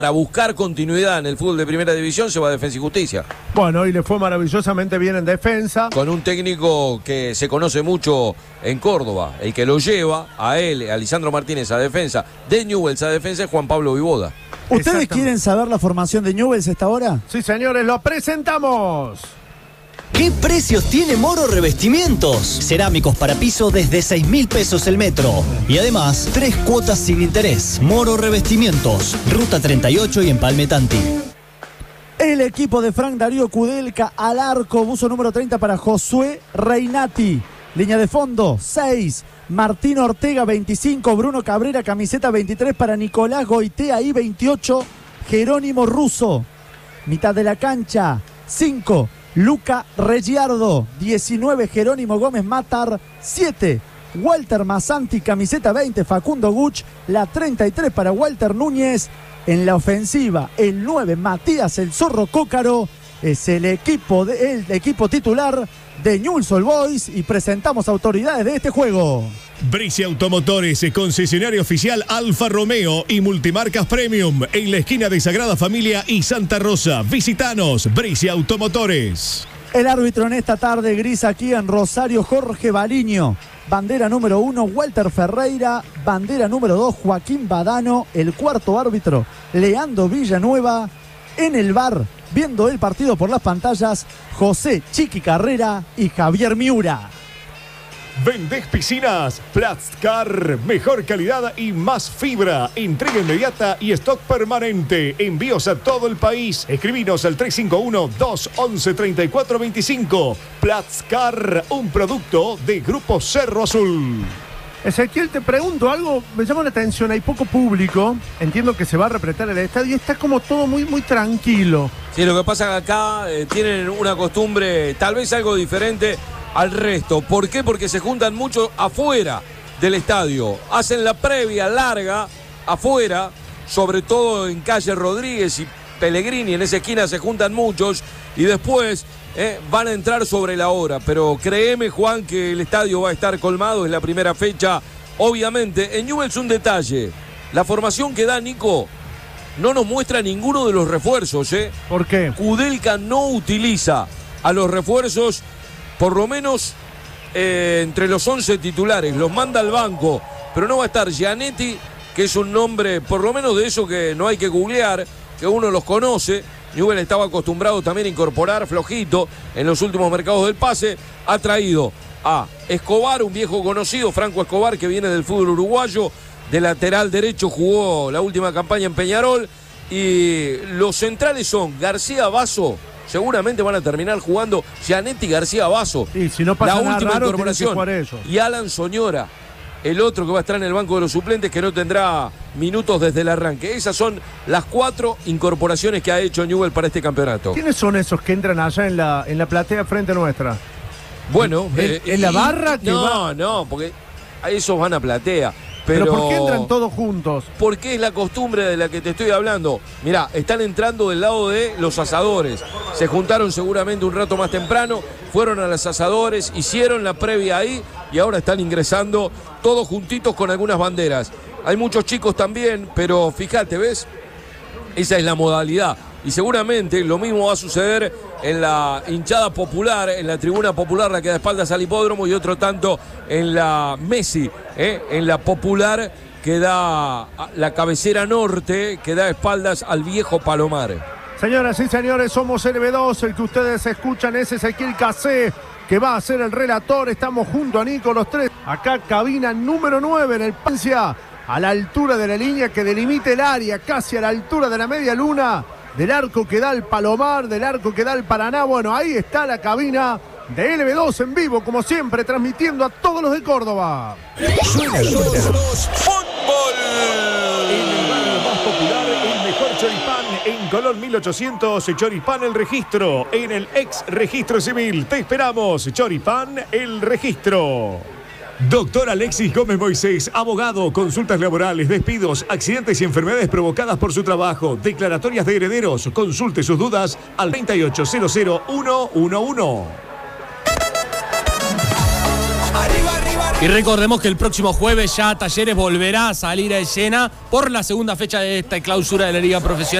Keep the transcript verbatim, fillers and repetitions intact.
Para buscar continuidad en el fútbol de primera división se va a Defensa y Justicia. Bueno, y le fue maravillosamente bien en defensa. Con un técnico que se conoce mucho en Córdoba. El que lo lleva a él, a Lisandro Martínez a defensa, de Newell's a defensa, es Juan Pablo Viboda. ¿Ustedes quieren saber la formación de Newell's a esta hora? Sí, señores, lo presentamos. ¿Qué precios tiene Moro Revestimientos? Cerámicos para piso desde seis mil pesos el metro. Y además, tres cuotas sin interés. Moro Revestimientos, Ruta treinta y ocho y Empalme Tanti. El equipo de Frank Darío Kudelka al arco, buzo número treinta para Josué Reinati. Línea de fondo, seis. Martín Ortega, veinticinco. Bruno Cabrera, camiseta veintitrés para Nicolás Goitea y veintiocho. Jerónimo Russo. Mitad de la cancha, cinco. Luca Reggiardo, diecinueve. Jerónimo Gómez Matar, siete. Walter Masanti, camiseta veinte. Facundo Guch, la treinta y tres para Walter Núñez. En la ofensiva, el nueve. Matías El Zorro Cócaro. Es el equipo, de, el equipo titular de Newell's Old Boys y presentamos autoridades de este juego. Bricia Automotores, concesionario oficial Alfa Romeo y Multimarcas Premium en la esquina de Sagrada Familia y Santa Rosa. Visitanos, Bricia Automotores. El árbitro en esta tarde gris aquí en Rosario, Jorge Baliño. Bandera número uno, Walter Ferreira. Bandera número dos, Joaquín Badano. El cuarto árbitro, Leandro Villanueva. En el V A R, viendo el partido por las pantallas, José Chiqui Carrera y Javier Miura. ¿Vendés piscinas? Plastcar, mejor calidad y más fibra. Entrega inmediata y stock permanente. Envíos a todo el país. Escribinos al tres cinco uno, dos once, treinta y cuatro veinticinco. Plastcar, un producto de Grupo Cerro Azul. Ezequiel, te pregunto algo, me llama la atención, hay poco público, entiendo que se va a repletar el estadio y está como todo muy, muy tranquilo. Sí, lo que pasa es que acá eh, tienen una costumbre, tal vez algo diferente al resto. ¿Por qué? Porque se juntan mucho afuera del estadio, hacen la previa larga afuera, sobre todo en calle Rodríguez y Pellegrini, en esa esquina se juntan muchos y después eh, van a entrar sobre la hora. Pero créeme, Juan, que el estadio va a estar colmado, es la primera fecha. Obviamente, en Newell's un detalle, la formación que da Nico no nos muestra ninguno de los refuerzos. ¿eh? ¿Por qué? Kudelka no utiliza a los refuerzos, por lo menos eh, entre los once titulares, los manda al banco, pero no va a estar Gianetti, que es un nombre, por lo menos de eso que no hay que googlear, que uno los conoce. Newell estaba acostumbrado también a incorporar flojito en los últimos mercados del pase. Ha traído a Escobar, un viejo conocido, Franco Escobar, que viene del fútbol uruguayo, de lateral derecho, jugó la última campaña en Peñarol. Y los centrales son García Basso, seguramente van a terminar jugando Gianetti, García Basso, y si no pasa la nada última raro, incorporación, y Alan Soñora, el otro que va a estar en el banco de los suplentes, que no tendrá minutos desde el arranque. Esas son las cuatro incorporaciones que ha hecho Newell para este campeonato. ¿Quiénes son esos que entran allá en la, en la platea frente nuestra? Bueno, ¿En, eh, en la barra? Que no, va... no, porque a esos van a platea. Pero, ¿Pero por qué entran todos juntos? Porque es la costumbre de la que te estoy hablando. Mirá, están entrando del lado de los asadores. Se juntaron seguramente un rato más temprano, fueron a los asadores, hicieron la previa ahí y ahora están ingresando todos juntitos con algunas banderas. Hay muchos chicos también, pero fíjate, ¿ves? Esa es la modalidad. Y seguramente lo mismo va a suceder en la hinchada popular, en la tribuna popular, la que da espaldas al hipódromo, y otro tanto en la Messi, ¿eh? en la popular que da la cabecera norte, que da espaldas al viejo Palomar. Señoras y señores, somos L B dos, el que ustedes escuchan es Ezequiel Casé, que va a ser el relator. Estamos junto a Nico los tres. Acá cabina número nueve en el Pancia, a la altura de la línea que delimita el área, casi a la altura de la media luna, del arco que da al Palomar, del arco que da al Paraná. Bueno, ahí está la cabina de L B dos en vivo, como siempre, transmitiendo a todos los de Córdoba. Suena, suena. ¡Fútbol! En el barrio más popular, el mejor choripán en Colón mil ochocientos, Choripán El Registro, en el ex registro civil. Te esperamos, Choripán El Registro. Doctor Alexis Gómez Moisés, abogado, consultas laborales, despidos, accidentes y enfermedades provocadas por su trabajo, declaratorias de herederos. Consulte sus dudas al treinta y ocho cero cero uno uno uno. Arriba, arriba, arriba. Y recordemos que el próximo jueves ya Talleres volverá a salir a escena por la segunda fecha de esta clausura de la Liga Profesional.